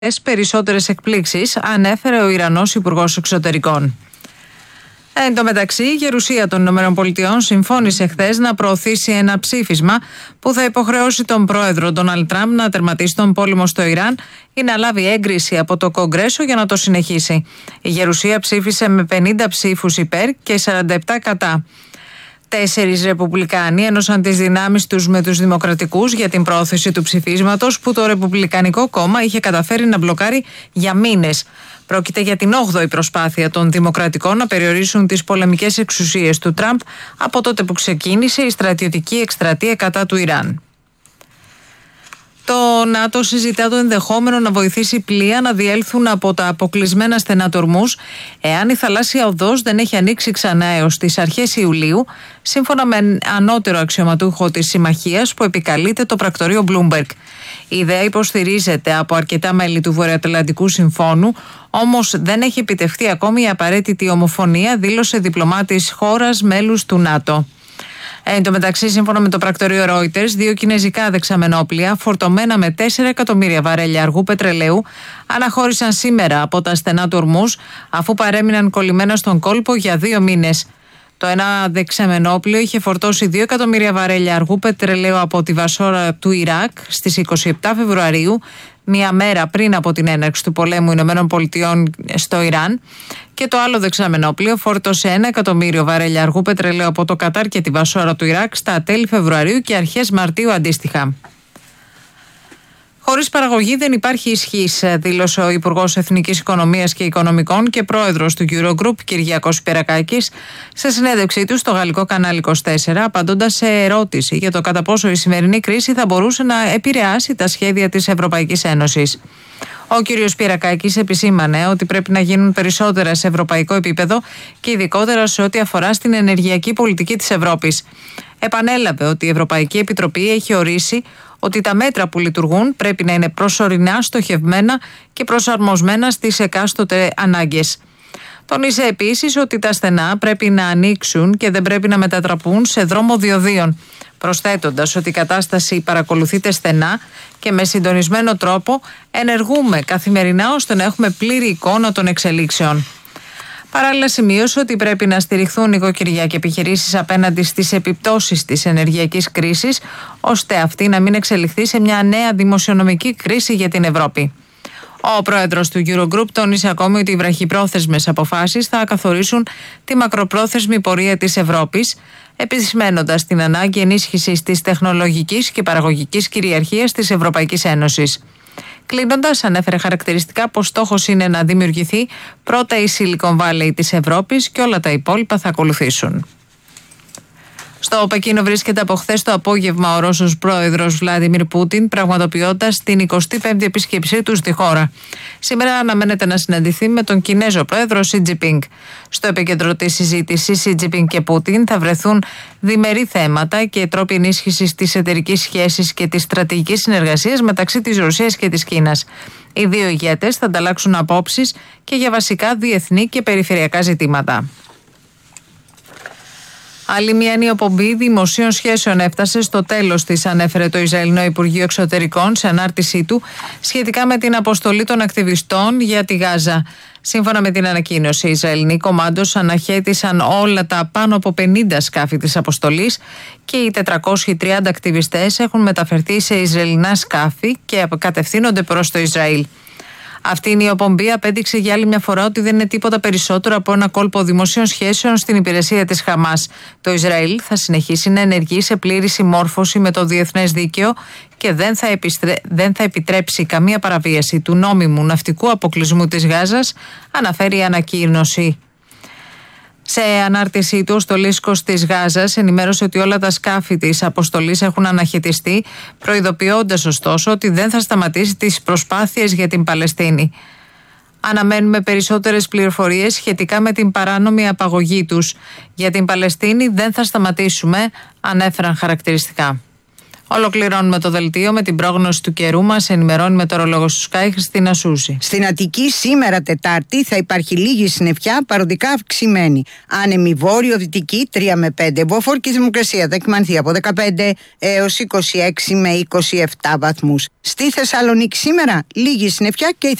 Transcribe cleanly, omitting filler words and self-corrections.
Περισσότερες εκπλήξεις, ανέφερε ο Ιρανός Υπουργός Εξωτερικών. Εν τω μεταξύ, η Γερουσία των ΗΠΑ συμφώνησε χθες να προωθήσει ένα ψήφισμα που θα υποχρεώσει τον πρόεδρο Ντόναλντ Τραμπ να τερματίσει τον πόλεμο στο Ιράν ή να λάβει έγκριση από το Κογκρέσο για να το συνεχίσει. Η Γερουσία ψήφισε με 50 ψήφους υπέρ και 47 κατά. 4 Ρεπουμπλικάνοι ένωσαν τις δυνάμεις τους με τους Δημοκρατικούς για την πρόθεση του ψηφίσματος που το Ρεπουμπλικανικό κόμμα είχε καταφέρει να μπλοκάρει για μήνες. Πρόκειται για την 8η προσπάθεια των Δημοκρατικών να περιορίσουν τις πολεμικές εξουσίες του Τραμπ από τότε που ξεκίνησε η στρατιωτική εκστρατεία κατά του Ιράν. Το ΝΑΤΟ συζητά το ενδεχόμενο να βοηθήσει πλοία να διέλθουν από τα αποκλεισμένα στενά του Ορμούζ εάν η θαλάσσια οδός δεν έχει ανοίξει ξανά έως τις αρχές Ιουλίου, σύμφωνα με ανώτερο αξιωματούχο της συμμαχίας που επικαλείται το πρακτορείο Bloomberg. Η ιδέα υποστηρίζεται από αρκετά μέλη του Βορειοατλαντικού Συμφώνου, όμως δεν έχει επιτευχθεί ακόμη η απαραίτητη ομοφωνία, δήλωσε διπλωμάτης χώρας μέλους του ΝΑΤΟ. Εν τω μεταξύ, σύμφωνα με το πρακτορείο Reuters, 2 κινέζικα δεξαμενόπλια φορτωμένα με 4 εκατομμύρια βαρέλια αργού πετρελαίου αναχώρησαν σήμερα από τα στενά του Ορμούζ, αφού παρέμειναν κολλημένα στον κόλπο για 2 μήνες. Το ένα δεξαμενόπλιο είχε φορτώσει 2 εκατομμύρια βαρέλια αργού πετρελαίου από τη Βασόρα του Ιράκ στις 27 Φεβρουαρίου, μία μέρα πριν από την έναρξη του πολέμου Ηνωμένων Πολιτειών στο Ιράν, και το άλλο δεξαμενόπλιο φόρτωσε 1 εκατομμύριο βαρέλια αργού πετρελαίου από το Κατάρ και τη Βασόρα του Ιράκ στα τέλη Φεβρουαρίου και αρχές Μαρτίου αντίστοιχα. Χωρίς παραγωγή δεν υπάρχει ισχύς, δήλωσε ο Υπουργός Εθνικής Οικονομίας και Οικονομικών και πρόεδρος του Eurogroup, Κυριάκος Πυρακάκης, σε συνέντευξή του στο γαλλικό κανάλι 24, απαντώντας σε ερώτηση για το κατά πόσο η σημερινή κρίση θα μπορούσε να επηρεάσει τα σχέδια της Ευρωπαϊκής Ένωσης. Ο κ. Πυρακάκης επισήμανε ότι πρέπει να γίνουν περισσότερα σε ευρωπαϊκό επίπεδο και ειδικότερα σε ό,τι αφορά στην ενεργειακή πολιτική της Ευρώπης. Επανέλαβε ότι η Ευρωπαϊκή Επιτροπή έχει ορίσει ότι τα μέτρα που λειτουργούν πρέπει να είναι προσωρινά, στοχευμένα και προσαρμοσμένα στις εκάστοτε ανάγκες. Τονίσε επίσης ότι τα στενά πρέπει να ανοίξουν και δεν πρέπει να μετατραπούν σε δρόμο διοδίων, προσθέτοντας ότι η κατάσταση παρακολουθείται στενά και με συντονισμένο τρόπο ενεργούμε καθημερινά ώστε να έχουμε πλήρη εικόνα των εξελίξεων. Παράλληλα, σημείωσε ότι πρέπει να στηριχθούν νοικοκυριά και επιχειρήσεις απέναντι στις επιπτώσεις της ενεργειακής κρίσης, ώστε αυτή να μην εξελιχθεί σε μια νέα δημοσιονομική κρίση για την Ευρώπη. Ο πρόεδρος του Eurogroup τόνισε ακόμη ότι οι βραχυπρόθεσμες αποφάσεις θα καθορίσουν τη μακροπρόθεσμη πορεία της Ευρώπης, επισημένοντας την ανάγκη ενίσχυσης της τεχνολογικής και παραγωγικής κυριαρχίας της Ευρωπαϊκής Ένωσης. Κλείνοντας, ανέφερε χαρακτηριστικά πως στόχος είναι να δημιουργηθεί πρώτα η Silicon Valley της Ευρώπης και όλα τα υπόλοιπα θα ακολουθήσουν. Στο Πεκίνο βρίσκεται από χθες το απόγευμα ο Ρώσος πρόεδρος Βλάντιμιρ Πούτιν, πραγματοποιώντας την 25η επίσκεψή του στη χώρα. Σήμερα αναμένεται να συναντηθεί με τον Κινέζο πρόεδρο Σι Τζινπίνγκ. Στο επίκεντρο της συζήτησης, Σι Τζινπίνγκ και Πούτιν θα βρεθούν διμερεί θέματα και τρόποι ενίσχυσης της εταιρικής σχέσης και της στρατηγικής συνεργασίας μεταξύ της Ρωσίας και της Κίνας. Οι δύο ηγέτες θα ανταλλάξουν απόψεις και για βασικά διεθνή και περιφερειακά ζητήματα. Άλλη μια νεοπομπή δημοσίων σχέσεων έφτασε στο τέλος της, ανέφερε το Ισραηλινό Υπουργείο Εξωτερικών σε ανάρτησή του σχετικά με την αποστολή των ακτιβιστών για τη Γάζα. Σύμφωνα με την ανακοίνωση, οι Ισραηλινοί κομμάντος αναχέτησαν όλα τα πάνω από 50 σκάφη της αποστολής και οι 430 ακτιβιστές έχουν μεταφερθεί σε Ισραηλινά σκάφη και κατευθύνονται προς το Ισραήλ. Αυτή η νεοπομπή απέδειξε για άλλη μια φορά ότι δεν είναι τίποτα περισσότερο από ένα κόλπο δημοσίων σχέσεων στην υπηρεσία της Χαμάς. Το Ισραήλ θα συνεχίσει να ενεργεί σε πλήρη συμμόρφωση με το διεθνές δίκαιο και δεν θα επιτρέψει καμία παραβίαση του νόμιμου ναυτικού αποκλεισμού της Γάζας, αναφέρει η ανακοίνωση. Σε ανάρτησή του, ο στολίσκος της Γάζας ενημέρωσε ότι όλα τα σκάφη της αποστολής έχουν αναχαιτιστεί, προειδοποιώντας ωστόσο ότι δεν θα σταματήσει τις προσπάθειες για την Παλαιστίνη. Αναμένουμε περισσότερες πληροφορίες σχετικά με την παράνομη απαγωγή τους. Για την Παλαιστίνη δεν θα σταματήσουμε, ανέφεραν χαρακτηριστικά. Ολοκληρώνουμε το δελτίο με την πρόγνωση του καιρού μας. Ενημερώνει μετεωρολόγος του Sky, Χριστίνα Σούση. Στην Αττική σήμερα Τετάρτη θα υπάρχει λίγη συννεφιά, παροδικά αυξημένη. Άνεμη βόρειο-δυτική 3 με 5 μποφόρ και η θερμοκρασία θα εκμανθεί από 15 έως 26 με 27 βαθμούς. Στη Θεσσαλονίκη σήμερα λίγη συννεφιά και η